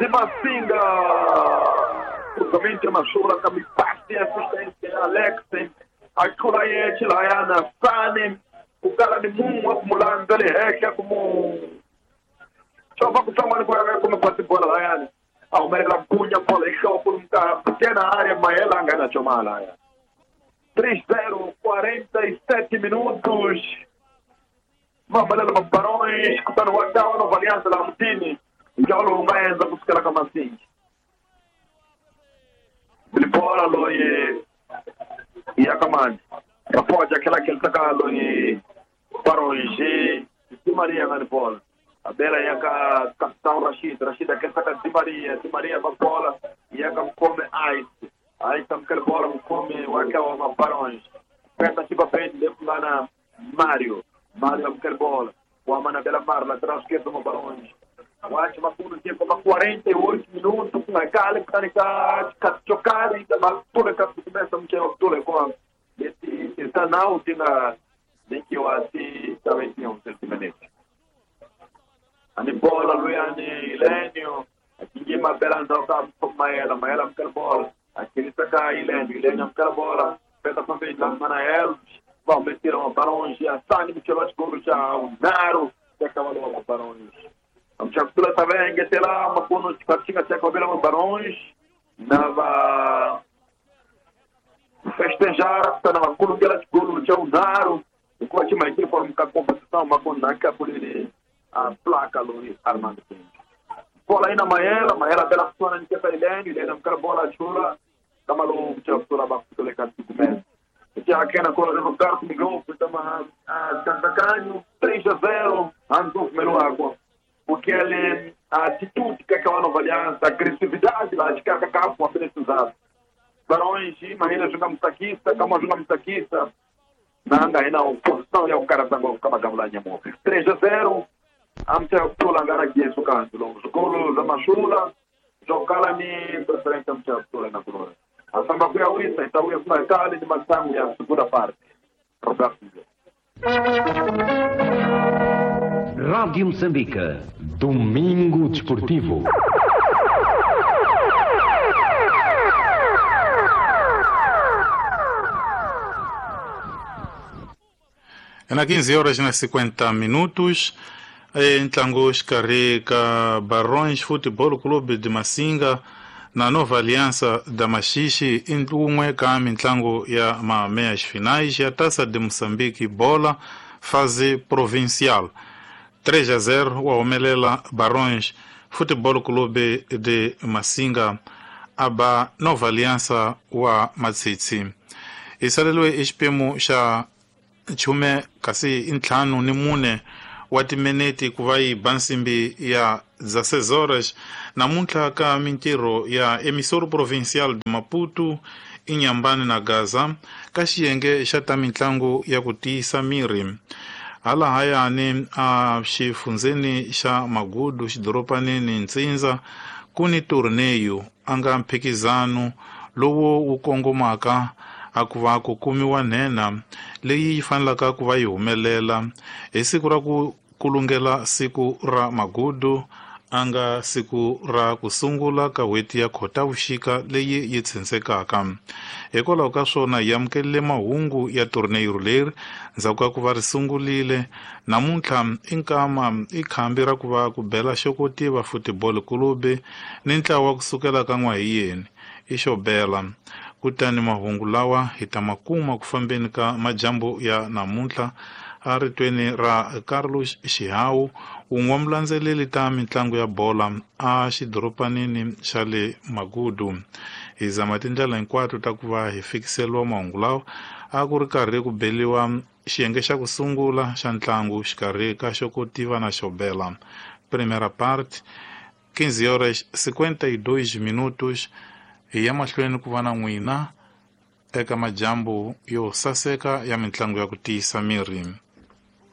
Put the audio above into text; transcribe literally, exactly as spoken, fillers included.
de Massinga. Justamente uma chula que me passe assistência Alex. A chula é Chilayana Sane. O cara de mundo acumulando ele é que é como só vai com chamar agora como pode bola lá yani. Ah, o Mera punha bola e show por um cara pequena área, mas ela engana chamar lá. três a zero, quarenta e sete minutos. Uma balada para Barões, escutando o Guardão, nova aliança da Mutini. Já o Lungaenza buscar a cama assim. Ele fora lo e e a comando. Rapode aquela que ele tá lo e Barões e Di Maria na bola. A bela é a capitão Rashid, Rashid aquele tá Di Maria, Di Maria para bola e a come Ice. Aí tam aquela bola come o aquela Barões. Perto aqui para frente, dentro lá na Mário. Mário aquela bola. O Amana Bela Mar, lateral esquerdo no Barões. O último segundo tempo, para quarenta e oito minutos, com a cala que está chocada, e a toda que começa a mexer toda com a esse canal, tinha nem que eu assim, também tinha um sentimento. A bola, Luiane, Ilênio, aqui que uma bela não está com Maela, Maela aquela bola. Aquele está cá, Ilênio, Ilênio aquela bola. Peta para frente, Manael, vão meter uma Barões, a Sani, Michelot, já o Naro, que acaba logo Barões. A Chapula também, que lá, uma boa de partida, que acaba logo Barões, nava festejar, está na Colômbia, de Golo, já o Naro, o coach mais que forma a competição, uma boneca por ele, a placa, Luiz Armando. Bola aí na Maela, Maela bela zona de Catalilene, ele não quer bola chula, está maluco, Chapula, para o legal de comer. Já aqui na cola do carro, com o grupo, estamos a Santacanho, três a zero, Anzuf Melo Água. Porque ele, a atitude que é aquela nova aliança, a agressividade lá de cada campo a precisar. Barões, imagina, jogamos taquista, como jogamos taquista. Nada, aí não, posição é o cara da gol, como a gamla de amor. três a zero, ante a Pula Angara aqui, esse canto. Os golos da Machula, jogá-la em preferência ante a Pula na Pula. A Samba foi a Uissa, então eu fui a Cali de Massango e a segunda parte. Rádio Moçambique, Domingo Desportivo. É na quinze horas e cinquenta minutos. Em Tlangos, Carreca, Barões, Futebol Clube de Massinga, na nova aliança da Machixe, inclui Cam em Tlango e a meias finais e a Taça de Moçambique Bola, fase provincial. três a zero, o Omelela Barões, Futebol Clube de Massinga, aba nova aliança wa Matsitsi. Isalelo espemo sha chume kasi intlano ni mune wati meneti kuvai bansimbi ya dezesseis horas na muntla ka mintiro ya emissor provincial de Maputo inyambani na Gaza kashienge shata mintlango ya kuti Samiri. Ala haya ni a shifunzeni sha magudu shidoropani ni nzinza kuni torneio anga mpikizano lowo ukongomaka akuva kukumiwa nena leyi fanelaka kuva yi humelela hi siku ra ku kulungela siku ra magudu anga siku ra kusungula ka hweti ya Khotavuxika leyi yi tshentsekaka. Hikwalaho ka swona hi amukelele mahungu ya torneio leri ndzhaku ka ku va ri sungulile. Namuntlha i nkama i khambi ra ku va ku bela xokotiva Futebol Clube ni ntlawa kusukela ka n'wahiyeni i xo bela. Kutani mahungu lawa hi ta makuma ku fambeni ka majambu ya namuntlha a ritweni ra Carlos Xihawu, un'we wa mulandzeleli ta mitlangu ya bola a xidoropanini xa le Magudu. Hi zama tindlela hinkwato ta ku va hi fikiseliwa mahungu lawa a ku ri karhi ku beliwa xiyenge xa ku sungula xa ntlangu xikarhi ka xokotiva na xo bela. Primeira parte, quinze horas cinquenta e dois minutos. Hi ya mahlweni ku va na n'wina eka majambu yo saseka ya mitlangu ya ku tiyisa miri.